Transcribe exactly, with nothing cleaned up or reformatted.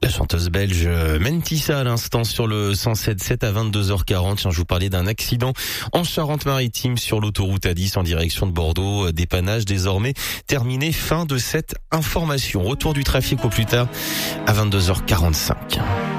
La chanteuse belge Mentissa à l'instant sur le cent sept sept à vingt-deux heures quarante. Tiens, je vous parlais d'un accident en Charente-Maritime sur l'autoroute A dix en direction de Bordeaux. Dépannage désormais terminé. Fin de cette information. Retour du trafic au plus tard à vingt-deux heures quarante-cinq.